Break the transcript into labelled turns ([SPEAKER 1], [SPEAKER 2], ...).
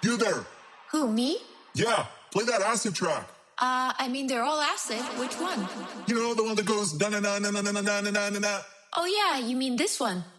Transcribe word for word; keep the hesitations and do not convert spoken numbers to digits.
[SPEAKER 1] You there?
[SPEAKER 2] Who, me?
[SPEAKER 1] Yeah, play that acid track.
[SPEAKER 2] Uh, I mean, they're all acid. Which one?
[SPEAKER 1] You know, the one that goes da na na na na na na na na na.
[SPEAKER 2] Oh yeah, you mean this one?